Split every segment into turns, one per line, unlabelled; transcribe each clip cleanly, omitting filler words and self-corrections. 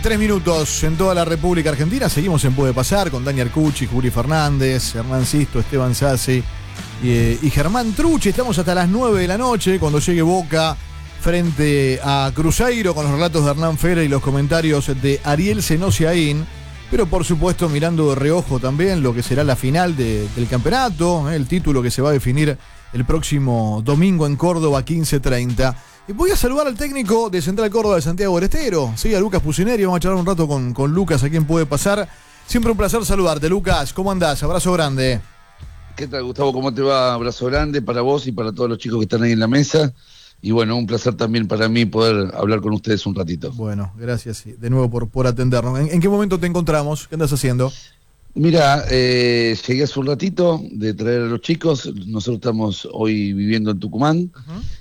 3 minutos en toda la República Argentina. Seguimos en Puede Pasar con Dani Arcucci, Juli Fernández, Hernán Sisto, Esteban Sassi y Germán Trucci. Estamos hasta las 9 de la noche cuando llegue Boca frente a Cruzeiro con los relatos de Hernán Fera y los comentarios de Ariel Senosiaín. Pero por supuesto mirando de reojo también lo que será la final del campeonato, el título que se va a definir el próximo domingo en Córdoba, 15:30. Y voy a saludar al técnico de Central Córdoba de Santiago del Estero, sí, a Lucas Pucineri. Vamos a charlar un rato con Lucas, a quien puede pasar. Siempre un placer saludarte, Lucas. ¿Cómo andás? Abrazo grande.
¿Qué tal, Gustavo? ¿Cómo te va? Abrazo grande para vos y para todos los chicos que están ahí en la mesa. Y bueno, un placer también para mí poder hablar con ustedes un ratito.
Bueno, gracias de nuevo por atendernos. ¿En qué momento te encontramos? ¿Qué andas haciendo?
Mira, llegué hace un ratito de traer a los chicos. Nosotros estamos hoy viviendo en Tucumán.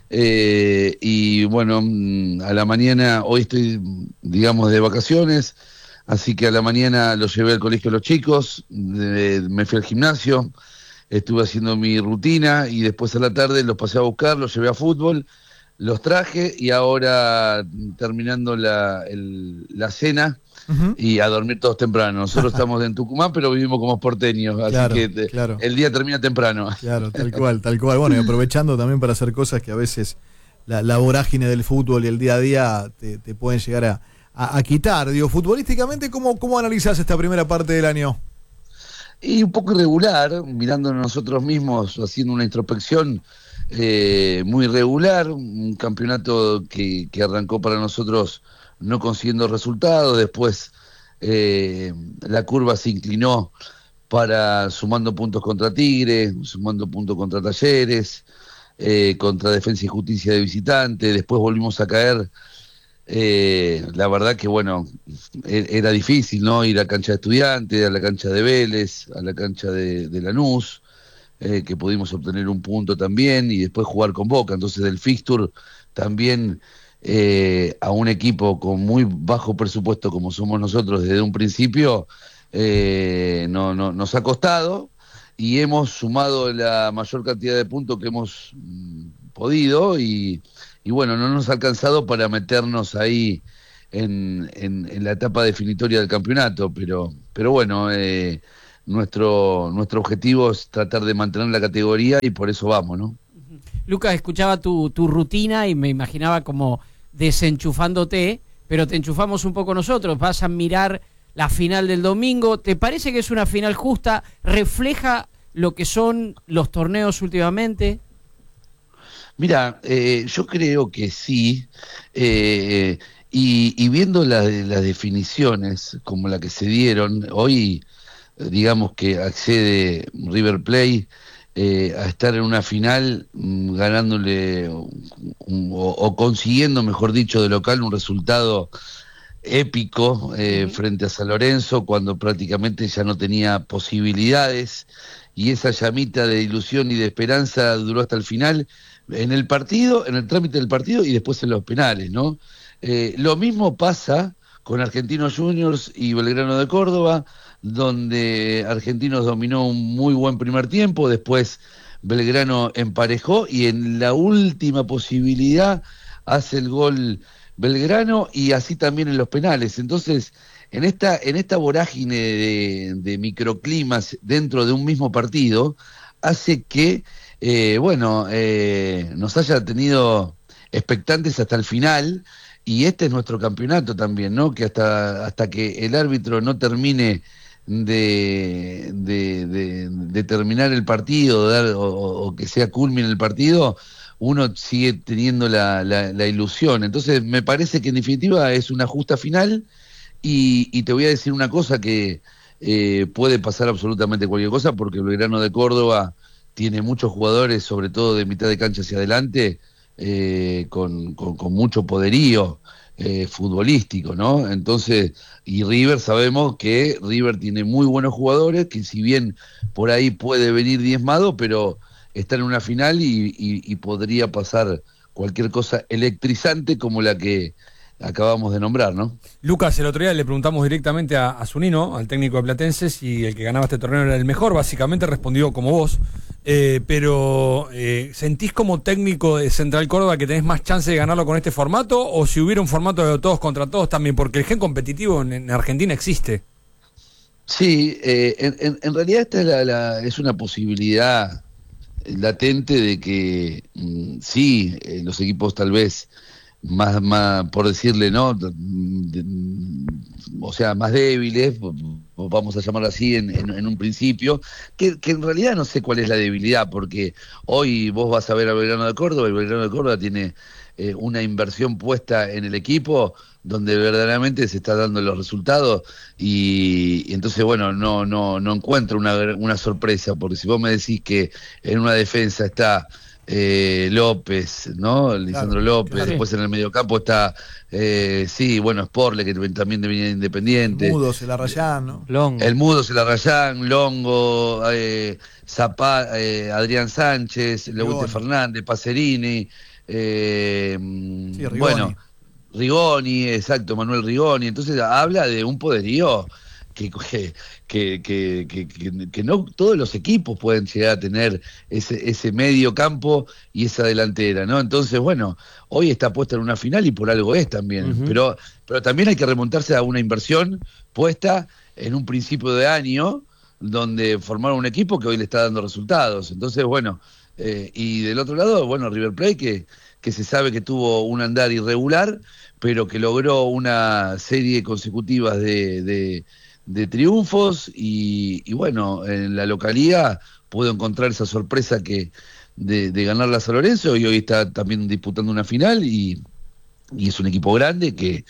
Y bueno, a la mañana, hoy estoy, digamos, de vacaciones. Así que a la mañana los llevé al colegio a los chicos. Me fui al gimnasio. Estuve haciendo mi rutina y después a la tarde los pasé a buscar, los llevé a fútbol. Los traje y ahora terminando la cena y a dormir todos temprano. Nosotros estamos en Tucumán, pero vivimos como porteños, así
claro,
que
claro.
El día termina temprano.
Claro, tal cual. Bueno, y aprovechando también para hacer cosas que a veces la vorágine del fútbol y el día a día te pueden llegar a quitar. Digo, futbolísticamente, ¿cómo analizás esta primera parte del año?
Y un poco irregular, mirándonos nosotros mismos, haciendo una introspección muy irregular, un campeonato que arrancó para nosotros no consiguiendo resultados, después la curva se inclinó para sumando puntos contra Tigre, sumando puntos contra Talleres, contra Defensa y Justicia de visitante, después volvimos a caer. La verdad que bueno, era difícil, ¿no? Ir a cancha de Estudiantes, a la cancha de Vélez, a la cancha de Lanús, que pudimos obtener un punto también y después jugar con Boca. Entonces del fixture también a un equipo con muy bajo presupuesto como somos nosotros desde un principio, nos ha costado y hemos sumado la mayor cantidad de puntos que hemos podido y bueno, no nos ha alcanzado para meternos ahí en la etapa definitoria del campeonato, pero bueno, nuestro objetivo es tratar de mantener la categoría y por eso vamos, ¿no?
Lucas, escuchaba tu rutina y me imaginaba como desenchufándote, pero te enchufamos un poco nosotros. Vas a mirar la final del domingo. ¿Te parece que es una final justa? ¿Refleja lo que son los torneos últimamente?
Mira, yo creo que sí, y viendo las definiciones como la que se dieron, hoy digamos que accede River Plate a estar en una final ganándole o consiguiendo, mejor dicho, de local un resultado épico frente a San Lorenzo cuando prácticamente ya no tenía posibilidades y esa llamita de ilusión y de esperanza duró hasta el final en el partido, en el trámite del partido y después en los penales, ¿no? Lo mismo pasa con Argentinos Juniors y Belgrano de Córdoba, donde Argentinos dominó un muy buen primer tiempo, después Belgrano emparejó y en la última posibilidad hace el gol Belgrano y así también en los penales. Entonces, en esta vorágine de microclimas dentro de un mismo partido, hace que nos haya tenido expectantes hasta el final, y este es nuestro campeonato también, ¿no? Que hasta que el árbitro no termine de terminar el partido, o que sea culmine el partido, uno sigue teniendo la ilusión. Entonces me parece que en definitiva es una justa final, y te voy a decir una cosa que puede pasar absolutamente cualquier cosa, porque el Belgrano de Córdoba tiene muchos jugadores, sobre todo de mitad de cancha hacia adelante, con mucho poderío futbolístico, ¿no? Entonces, y River, sabemos que River tiene muy buenos jugadores, que si bien por ahí puede venir diezmado, pero está en una final y podría pasar cualquier cosa electrizante como la que acabamos de nombrar, ¿no?
Lucas, el otro día le preguntamos directamente a Zunino, al técnico de Platense, si el que ganaba este torneo era el mejor. Básicamente respondió como vos. pero ¿sentís como técnico de Central Córdoba que tenés más chance de ganarlo con este formato? ¿O si hubiera un formato de todos contra todos también? Porque el gen competitivo en Argentina existe.
Sí, en realidad esta es una posibilidad latente de que sí, los equipos tal vez más por decirle, ¿no? O sea, más débiles, vamos a llamarlo así en un principio, que en realidad no sé cuál es la debilidad, porque hoy vos vas a ver a Belgrano de Córdoba, y Belgrano de Córdoba tiene una inversión puesta en el equipo donde verdaderamente se está dando los resultados y entonces, bueno, no encuentro una sorpresa, porque si vos me decís que en una defensa está López, ¿no? Lisandro López,
claro.
después en el mediocampo está, sí, bueno, Sporle, que también viene de Independiente.
Mudo, se la rayan, ¿no?
Longo.
El Mudo se la rayan, Longo, Adrián Sánchez, Leute Fernández, Pacerini,
Rigoni.
bueno, Rigoni, exacto, Manuel Rigoni. Entonces habla de un poderío que no todos los equipos pueden llegar a tener ese medio campo y esa delantera, ¿no? Entonces, bueno, hoy está puesta en una final y por algo es también, pero también hay que remontarse a una inversión puesta en un principio de año donde formaron un equipo que hoy le está dando resultados. Entonces, bueno, y del otro lado, bueno, River Plate que se sabe que tuvo un andar irregular, pero que logró una serie consecutiva de triunfos y bueno, en la localidad pudo encontrar esa sorpresa de ganarla a San Lorenzo y hoy está también disputando una final y es un equipo grande que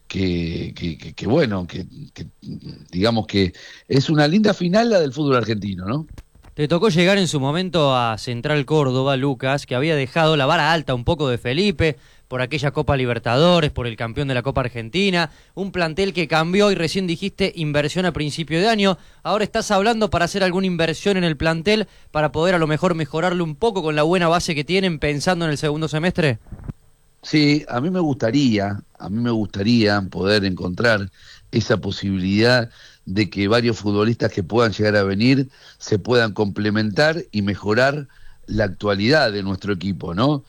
bueno, que digamos que es una linda final la del fútbol argentino, ¿no?
Te tocó llegar en su momento a Central Córdoba, Lucas, que había dejado la vara alta un poco de Felipe, por aquella Copa Libertadores, por el campeón de la Copa Argentina, un plantel que cambió y recién dijiste inversión a principio de año. Ahora estás hablando para hacer alguna inversión en el plantel para poder a lo mejor mejorarlo un poco con la buena base que tienen pensando en el segundo semestre.
Sí, a mí me gustaría poder encontrar esa posibilidad de que varios futbolistas que puedan llegar a venir se puedan complementar y mejorar la actualidad de nuestro equipo, ¿no?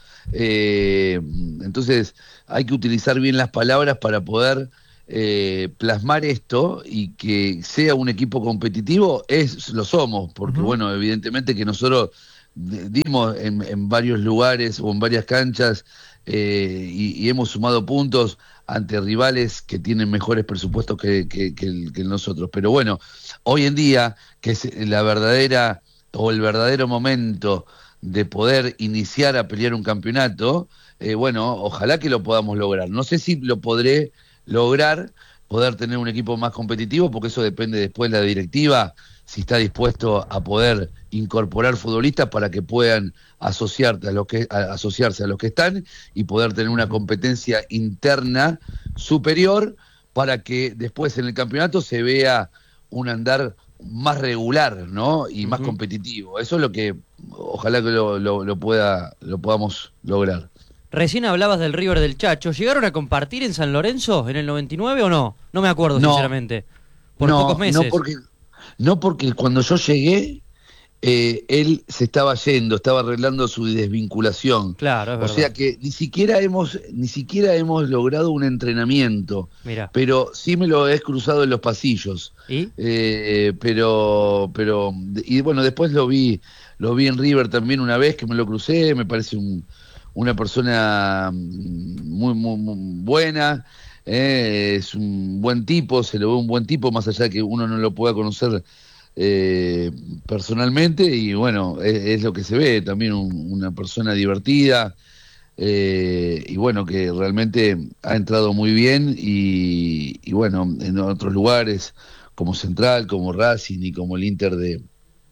Entonces hay que utilizar bien las palabras para poder plasmar esto y que sea un equipo competitivo, lo somos, porque bueno, evidentemente que nosotros dimos en varios lugares o en varias canchas y hemos sumado puntos ante rivales que tienen mejores presupuestos que nosotros. Pero bueno, hoy en día, que es la verdadera o el verdadero momento de poder iniciar a pelear un campeonato, bueno, ojalá que lo podamos lograr. No sé si lo podré lograr, poder tener un equipo más competitivo, porque eso depende después de la directiva, si está dispuesto a poder incorporar futbolistas para que puedan asociarse a los que están y poder tener una competencia interna superior para que después en el campeonato se vea un andar más regular, ¿no? Y más competitivo. Eso es lo que ojalá que lo podamos lograr.
Recién hablabas del River del Chacho. ¿Llegaron a compartir en San Lorenzo en el 99 o no? No me acuerdo, sinceramente. Por pocos meses.
No, porque cuando yo llegué, él se estaba yendo, estaba arreglando su desvinculación.
Claro, es verdad.
O sea que ni siquiera hemos logrado un entrenamiento.
Mirá.
Pero sí me lo he cruzado en los pasillos.
¿Y?
Pero y bueno, después lo vi en River también una vez que me lo crucé, me parece una persona muy, muy, muy buena. Es un buen tipo, se lo ve un buen tipo, más allá de que uno no lo pueda conocer personalmente, y bueno, es lo que se ve, también una persona divertida, y bueno, que realmente ha entrado muy bien, y bueno, en otros lugares como Central, como Racing y como el Inter de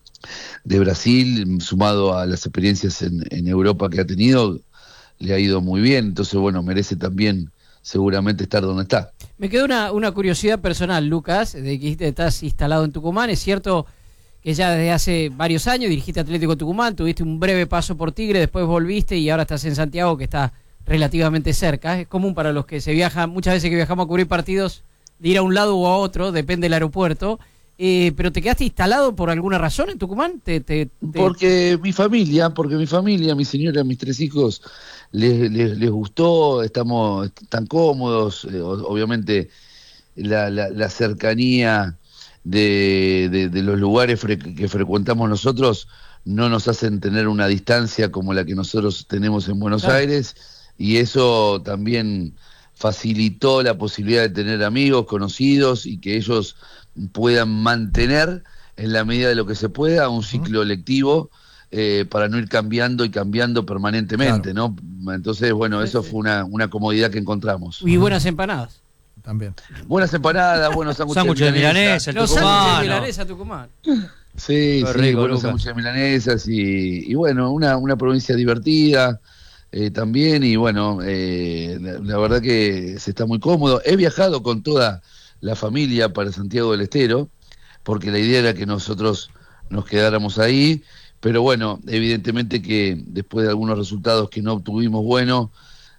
Brasil, sumado a las experiencias en Europa que ha tenido, le ha ido muy bien, entonces bueno, merece también seguramente estar donde está.
Me quedó una curiosidad personal, Lucas, de que estás instalado en Tucumán. Es cierto que ya desde hace varios años dirigiste Atlético Tucumán, tuviste un breve paso por Tigre, después volviste y ahora estás en Santiago, que está relativamente cerca. Es común para los que se viajan, muchas veces que viajamos a cubrir partidos, de ir a un lado o a otro, depende del aeropuerto. ¿Pero te quedaste instalado por alguna razón en Tucumán?
Porque mi familia, mi señora, mis 3 hijos, les gustó, están cómodos, obviamente la cercanía de los lugares que frecuentamos nosotros no nos hacen tener una distancia como la que nosotros tenemos en Buenos Aires, y eso también facilitó la posibilidad de tener amigos, conocidos, y que ellos puedan mantener en la medida de lo que se pueda un ciclo lectivo, para no ir cambiando y cambiando permanentemente, ¿no? Entonces, bueno, eso fue una comodidad que encontramos.
Y buenas empanadas.
También.
Buenas empanadas, buenos sándwiches
de milanesa,
Los sándwiches de milanesa Tucumán.
Sí,
rico,
buenos sándwiches de milanesas y bueno, una provincia divertida también, y bueno, la verdad que se está muy cómodo. He viajado con toda la familia para Santiago del Estero, porque la idea era que nosotros nos quedáramos ahí, pero bueno, evidentemente que después de algunos resultados que no obtuvimos buenos,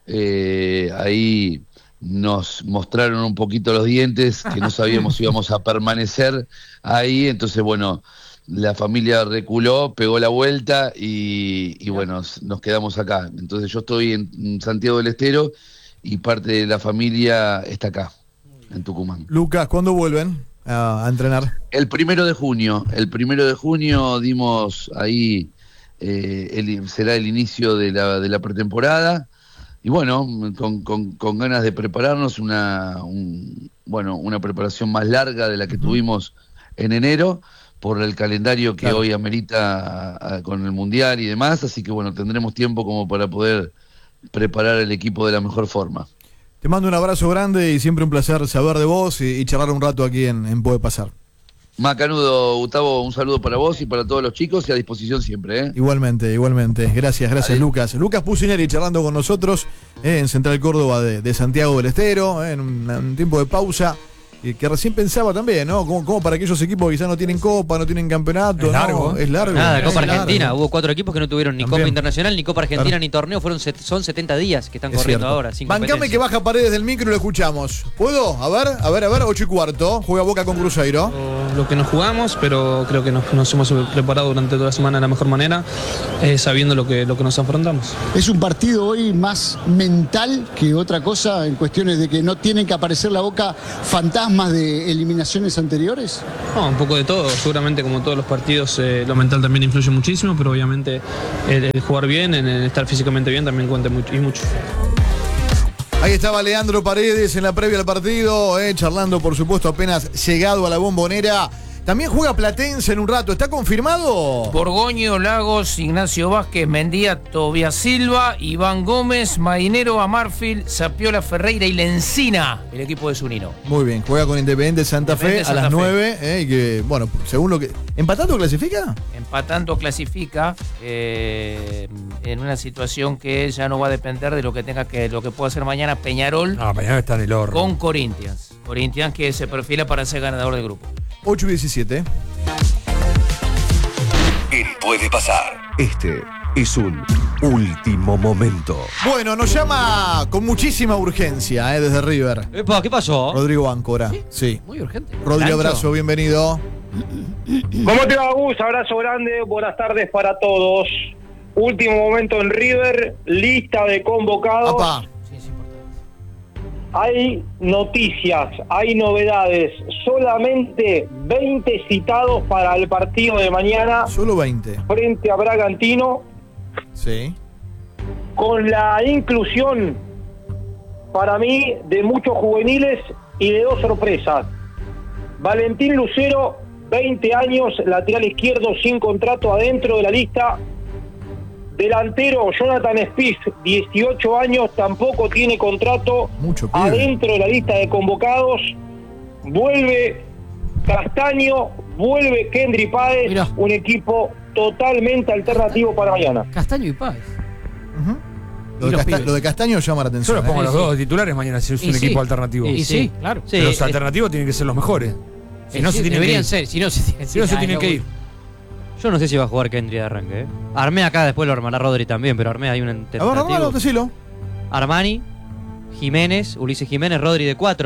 ahí nos mostraron un poquito los dientes, que no sabíamos si íbamos a permanecer ahí, entonces bueno, la familia reculó, pegó la vuelta y bueno, nos quedamos acá. Entonces yo estoy en Santiago del Estero y parte de la familia está acá, en Tucumán.
Lucas, ¿cuándo vuelven a entrenar?
El 1 de junio. El 1 de junio dimos ahí, será el inicio de la pretemporada. Y bueno, con ganas de prepararnos una preparación más larga de la que tuvimos en enero, por el calendario que hoy amerita con el Mundial y demás. Así que bueno, tendremos tiempo como para poder preparar el equipo de la mejor forma.
Te mando un abrazo grande y siempre un placer saber de vos y charlar un rato aquí en Puede Pasar.
Macanudo, Gustavo, un saludo para vos y para todos los chicos y a disposición siempre, ¿eh?
Igualmente. Gracias, Lucas. Lucas Pucineri charlando con nosotros en Central Córdoba de Santiago del Estero, en un tiempo de pausa. Que recién pensaba también, ¿no? Como para aquellos equipos que quizás no tienen copa, no tienen campeonato.
Es largo.
¿No? Es largo.
Nada, Copa
Es
Argentina.
largo.
Hubo 4 equipos que no tuvieron ni
También.
Copa Internacional, ni Copa Argentina,
Claro.
ni torneo. Son 70 días que están
Es
corriendo
cierto.
ahora. Sin
Bancame
competencia.
que baja Paredes del micro y lo escuchamos. ¿Puedo? A ver, 8:15. Juega Boca con Cruzeiro.
Lo que nos jugamos, pero creo que nos hemos preparado durante toda la semana de la mejor manera, sabiendo lo que nos afrontamos.
Es un partido hoy más mental que otra cosa, en cuestiones de que no tienen que aparecer la Boca fantasmas de eliminaciones anteriores.
No, un poco de todo, seguramente como todos los partidos lo mental también influye muchísimo, pero obviamente el jugar bien, el estar físicamente bien también cuenta mucho, y mucho.
Ahí estaba Leandro Paredes en la previa al partido, charlando, por supuesto, apenas llegado a la Bombonera. También juega Platense en un rato, ¿está confirmado?
Borgoño, Lagos, Ignacio Vázquez, Mendía, Tobias Silva, Iván Gómez, Mainero, Amarfil, Sapiola, Ferreira y Lencina, el equipo de Zunino.
Muy bien, juega con Independiente Santa Fe
Independiente
a las
Santa
9, y que, bueno, según lo que... ¿Empatando clasifica?
Empatando clasifica en una situación que ya no va a depender de lo que pueda hacer mañana Peñarol
Mañana está en el horno.
con Corinthians. Corinthians que se perfila para ser ganador del grupo.
8:17.
En Puede Pasar. Este es un último momento.
Bueno, nos llama con muchísima urgencia, desde River.
Epa, ¿qué pasó?
Rodrigo Áncora. Sí.
Muy urgente.
Rodrigo,
Lancho.
abrazo, bienvenido.
¿Cómo te va, Gus? Abrazo grande, buenas tardes para todos. Último momento en River, lista de convocados.
Papá.
Sí, es importante.
Hay noticias, hay novedades. Solamente 20 citados para el partido de mañana
Solo 20.
frente a Bragantino,
Sí.
con la inclusión, para mí, de muchos juveniles y de 2 sorpresas. Valentín Lucero, 20 años, lateral izquierdo sin contrato adentro de la lista. Delantero Jonathan Spieth, 18 años, tampoco tiene contrato,
Mucho pibe.
adentro de la lista de convocados. Vuelve Castaño, vuelve Kendry Páez,
Mirá.
un equipo totalmente alternativo para mañana.
Castaño y Páez.
Ujú.
Y los pibes.
Lo de Castaño llama la
Yo
atención.
los pongo a los
Sí,
dos titulares mañana si es
Y
un
sí.
equipo alternativo.
Y sí, claro.
Sí,
Pero los alternativos tienen que ser los mejores. Si no, se tienen que
deberían
ir.
ser. Si no,
Si no, se tienen que ir.
Yo no sé si va a jugar Kendry de arranque. Armé acá, después lo armará Rodri también, pero Armé hay un
A ver,
alternativo.
decilo.
Armani, Jiménez, Ulises Jiménez, Rodri de 4, ¿no?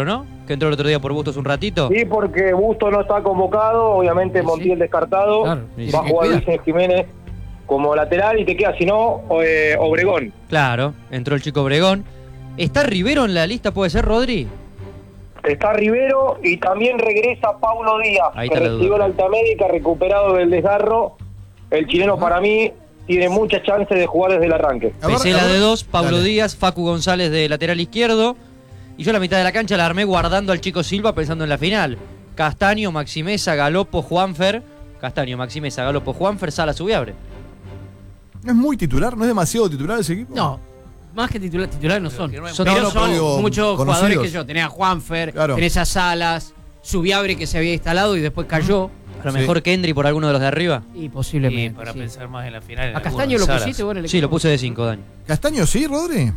que entró el otro día por Bustos un ratito.
Sí, porque Busto no está convocado, obviamente Montiel descartado,
Claro.
va a jugar Vicente Jiménez como lateral y te queda, si no, Obregón.
Claro, entró el chico Obregón. ¿Está Rivero en la lista, puede ser, Rodri?
Está Rivero y también regresa Paulo Díaz,
Ahí
que
está la
recibió
duda.
la alta médica, recuperado del desgarro. El chileno para mí tiene muchas chances de jugar desde el arranque.
Pesela de 2, Pablo
Dale.
Díaz, Facu González de lateral izquierdo. Y yo la mitad de la cancha la armé guardando al chico Silva pensando en la final. Castaño, Maximeza, Galopo, Juanfer. Castaño, Maximeza, Galopo, Juanfer, Sala, Subiabre.
¿No es muy titular? ¿No es demasiado titular ese equipo?
No, más que titulares no son.
Son
Pero
no,
son
pero digo,
muchos
conocidos.
jugadores que yo. Tenés a Juanfer,
Claro.
tenés a Salas, Subiabre que se había instalado y después cayó.
A lo
Sí.
mejor Kendry por alguno de los de arriba.
Y posiblemente.
Y para
sí.
pensar más en la final. en
A
algunos
Castaño lo
Salas.
pusiste vos en el
Sí, lo
equipo.
puse de 5, Dani.
¿Castaño sí, Rodri?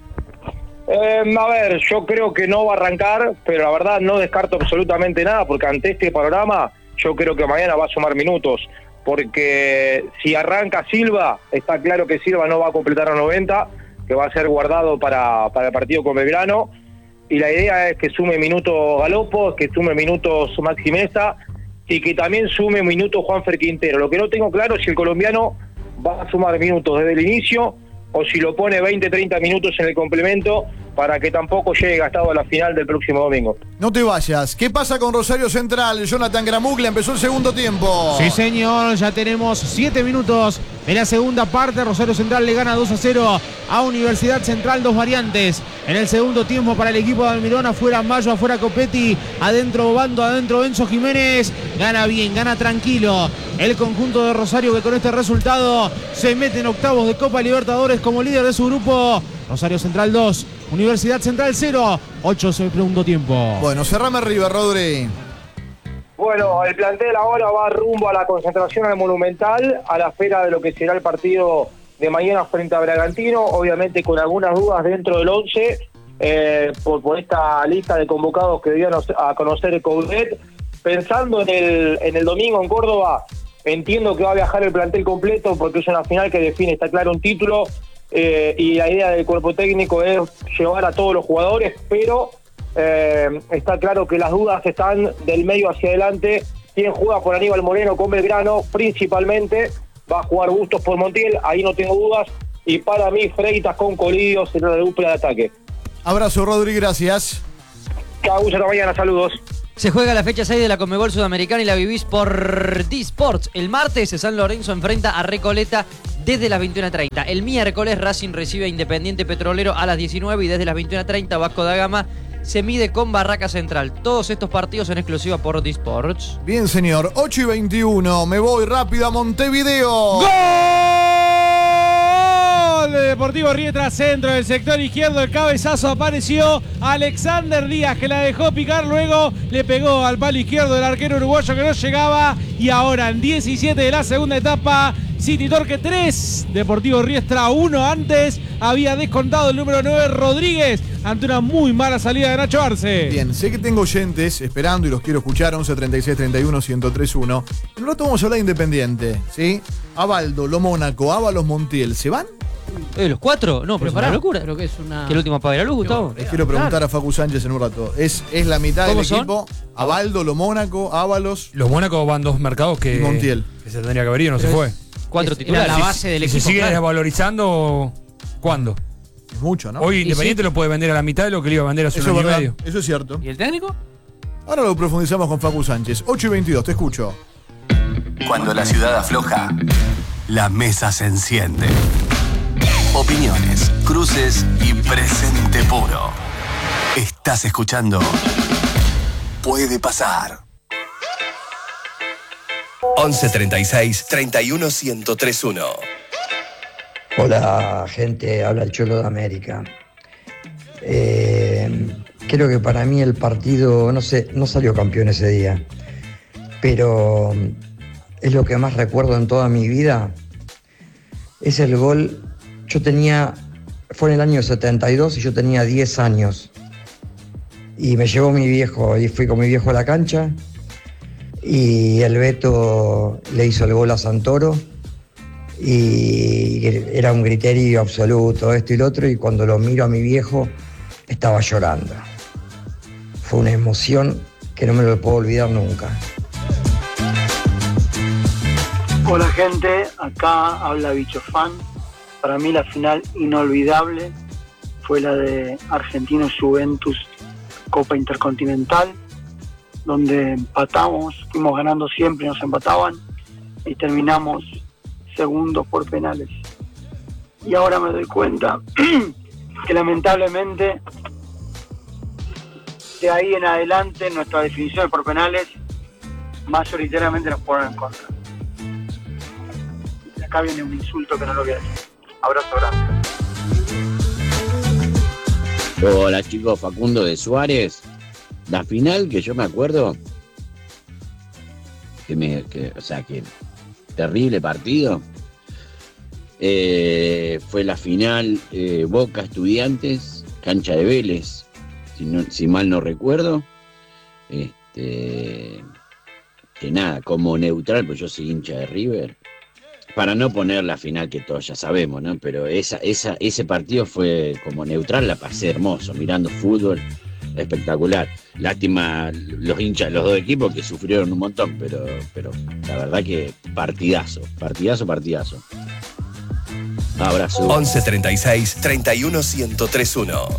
A ver, yo creo que no va a arrancar, pero la verdad no descarto absolutamente nada, porque ante este panorama yo creo que mañana va a sumar minutos, porque si arranca Silva, está claro que Silva no va a completar los 90, que va a ser guardado para el partido con Belgrano, y la idea es que sume minutos Galopo, que sume minutos Maxi Mesa, y que también sume minutos Juanfer Quintero. Lo que no tengo claro es si el colombiano va a sumar minutos desde el inicio, o si lo pone 20-30 minutos en el complemento para que tampoco llegue gastado a la final del próximo domingo.
No te vayas. ¿Qué pasa con Rosario Central? Jonathan Gramuglia empezó el segundo tiempo.
Sí, señor, ya tenemos 7 minutos de la segunda parte. Rosario Central le gana 2-0 a Universidad Central, 2 variantes. En el segundo tiempo para el equipo de Almirón, afuera Mayo, afuera Copetti, adentro Obando, adentro Enzo Jiménez. Gana bien, gana tranquilo el conjunto de Rosario, que con este resultado se mete en octavos de Copa Libertadores como líder de su grupo. Rosario Central 2, Universidad Central 0, 8 segundo tiempo.
Bueno, cerrame arriba, Rodri.
Bueno, el plantel ahora va rumbo a la concentración al Monumental, a la espera de lo que será el partido de mañana frente a Bragantino, obviamente con algunas dudas dentro del 11, por esta lista de convocados que debían a conocer el Coudet. Pensando en el domingo en Córdoba, entiendo que va a viajar el plantel completo porque es una final que define, está claro, un título, y la idea del cuerpo técnico es llevar a todos los jugadores, pero está claro que las dudas están del medio hacia adelante. ¿Quién juega por Aníbal Moreno con Belgrano? Principalmente va a jugar Bustos por Montiel, ahí no tengo dudas, y para mí Freitas con Colidio será la dupla de ataque.
Abrazo, Rodri, gracias.
Chao, hasta mañana, saludos.
Se juega la fecha 6 de la Conmebol Sudamericana y la vivís por D-Sports. El martes San Lorenzo enfrenta a Recoleta desde las 21:30. El miércoles Racing recibe a Independiente Petrolero a las 19 y desde las 21:30 Vasco da Gama se mide con Barraca Central. Todos estos partidos en exclusiva por D-Sports.
Bien, señor. 8:21. Me voy rápido a Montevideo.
¡Gol de Deportivo Riestra, centro del sector izquierdo! El cabezazo apareció Alexander Díaz, que la dejó picar, luego le pegó al palo izquierdo del arquero uruguayo que no llegaba, y ahora en 17 de la segunda etapa, City Torque 3, Deportivo Riestra 1. Antes había descontado el número 9 Rodríguez ante una muy mala salida de Nacho Arce.
Bien, sé que tengo oyentes esperando y los quiero escuchar. 11 36 31 1031. En un rato vamos a hablar de Independiente, ¿sí? Abaldo, Lo Mónaco, Ábalos, Montiel. ¿Se van?
¿Los 4? No, pero es una locura.
Creo que es una...
¿Que el último apaga la luz, Gustavo?
Les quiero preguntar a Facu Sánchez en un rato. Es la mitad del
¿Cómo son?
equipo. Abaldo, Lo Mónaco, Ábalos.
Los Mónacos van dos mercados que,
Y Montiel.
que se tendría que haber ido, no se fue.
4
Era
titulares.
la base del
¿Y
equipo.
se sigue
claro.
desvalorizando? ¿Cuándo?
Es mucho, ¿no?
Hoy Independiente lo puede vender a la mitad de lo que le iba a vender hace
Eso
un
es
año y
verdad.
medio.
Eso es cierto.
¿Y el técnico?
Ahora lo profundizamos con Facu Sánchez. 8:22, te escucho.
Cuando la ciudad afloja, la mesa se enciende. Opiniones, cruces y presente puro. Estás escuchando Puede Pasar. 11 36 31 1031.
Hola gente, habla el Cholo de América. Creo que para mí el partido, no sé, no salió campeón ese día, pero es lo que más recuerdo en toda mi vida. Es el gol, fue en el año 72 y yo tenía 10 años. Y me llevó mi viejo, y fui con mi viejo a la cancha, y el Beto le hizo el gol a Santoro, y era un griterío absoluto, esto y lo otro, y cuando lo miro a mi viejo, estaba llorando. fue una emoción que no me lo puedo olvidar nunca.
Hola gente, acá habla Bicho Fan. Para mí la final inolvidable fue la de Argentinos Juventus Copa Intercontinental, donde empatamos, fuimos ganando siempre, nos empataban y terminamos segundos por penales. Y ahora me doy cuenta que lamentablemente de ahí en adelante nuestras definiciones por penales mayoritariamente nos ponen en contra. Y acá viene un insulto que no lo voy a decir. Abrazo grande.
Hola chicos, Facundo de Suárez. La final que yo me acuerdo, que terrible partido, fue la final Boca Estudiantes, cancha de Vélez, si mal no recuerdo. Que nada, como neutral, pues yo soy hincha de River, para no poner la final que todos ya sabemos, ¿no? Pero ese partido fue como neutral, la pasé hermoso, mirando fútbol, espectacular. Lástima los hinchas, los dos equipos que sufrieron un montón, pero la verdad que partidazo. Abrazo.
11 36 31 1031.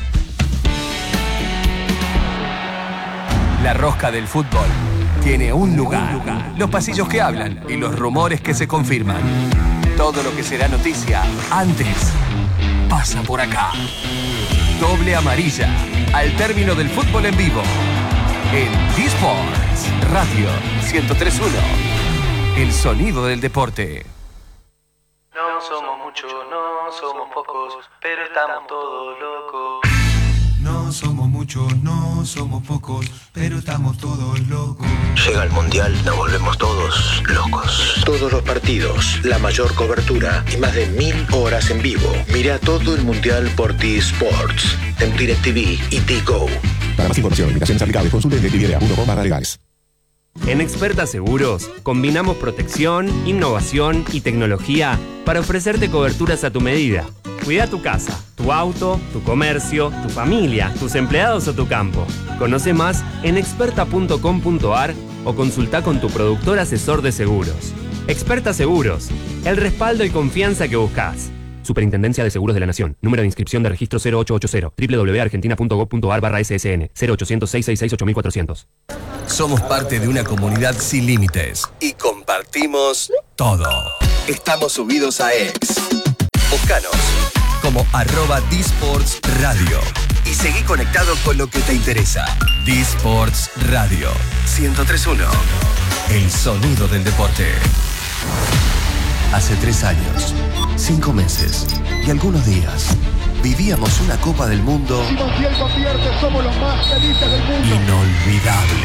La rosca del fútbol tiene un lugar. Los pasillos que hablan y los rumores que se confirman. Todo lo que será noticia antes pasa por acá. Doble amarilla al término del fútbol en vivo. En D-Sports Radio 103.1. El sonido del deporte.
No somos muchos, no somos pocos, pero estamos todos locos.
No somos muchos, no somos pocos, pero estamos todos locos.
Llega el Mundial, nos volvemos todos locos. Todos los partidos, la mayor cobertura y más de 1000 horas en vivo. Mira todo el Mundial por T-Sports, en DirecTV y T-Go.
Para más información, limitaciones aplicables, consulte en DirecTV.com/legales.
En Experta Seguros, combinamos protección, innovación y tecnología para ofrecerte coberturas a tu medida. Cuida tu casa, tu auto, tu comercio, tu familia, tus empleados o tu campo. Conoce más en experta.com.ar o consulta con tu productor asesor de seguros. Experta Seguros, el respaldo y confianza que buscas. Superintendencia de Seguros de la Nación. Número de inscripción de registro 0880. www.argentina.gov.ar/ssn. 0800-666-8400.
Somos parte de una comunidad sin límites y compartimos todo. Estamos subidos a X. Búscanos como @D-Sports Radio y seguí conectado con lo que te interesa. D-Sports Radio 103.1. El sonido del deporte. Hace 3 años, 5 meses y algunos días vivíamos una Copa del Mundo
Si Montiel convierte, somos los más felices del mundo.
inolvidable.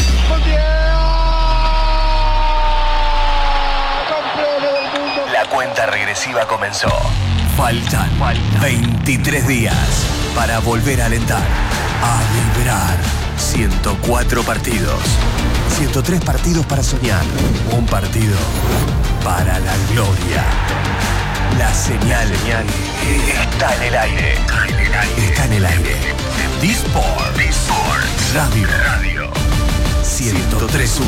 ¡Campeones del mundo!
La cuenta regresiva comenzó. Faltan 23 días para volver a alentar, a vibrar. 104 partidos, 103 partidos para soñar, un partido para la gloria. La señal está en el aire. Está en el aire. D-Sports Radio 103.1.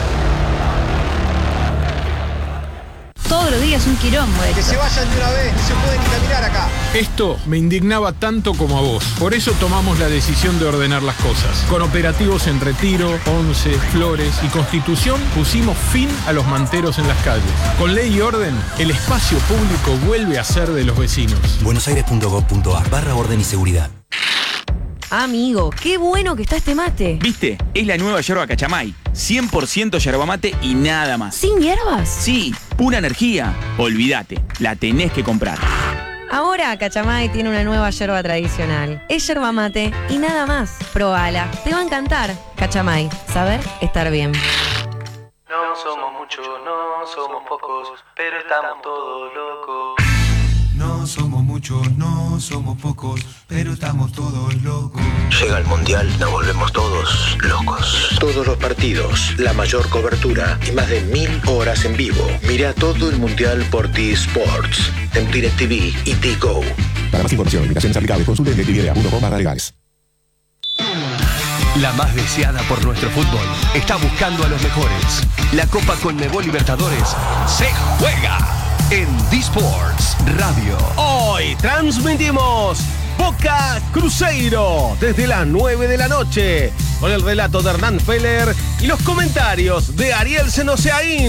Todos los días un quilombo.
Que se vayan de una vez, no se puede ni caminar acá.
Esto me indignaba tanto como a vos. Por eso tomamos la decisión de ordenar las cosas. Con operativos en Retiro, Once, Flores y Constitución pusimos fin a los manteros en las calles. Con ley y orden, el espacio público vuelve a ser de los vecinos.
buenosaires.gov.ar/orden y seguridad.
Amigo, qué bueno que está este mate.
¿Viste? Es la nueva yerba Cachamay. 100% yerba mate y nada más.
¿Sin hierbas?
Sí, pura energía. Olvídate, la tenés que comprar.
Ahora Cachamay tiene una nueva yerba tradicional. Es yerba mate y nada más. Probala, te va a encantar. Cachamay, saber estar bien.
No somos muchos, no somos pocos, pero estamos todos locos.
No somos muchos, no somos pocos, pero estamos todos locos.
Llega el Mundial, nos volvemos todos locos. Todos los partidos, la mayor cobertura y más de 1000 horas en vivo. Mira todo el Mundial por T-Sports, en DirecTV y T-Go.
Para más información, limitaciones aplicables, consulte en DirecTV.com/legales.
la más deseada por nuestro fútbol, está buscando a los mejores. La Copa Conmebol Libertadores se juega en D-Sports Radio.
Hoy transmitimos Boca Cruzeiro desde las 9 de la noche con el relato de Hernán Feller y los comentarios de Ariel Senoseaín.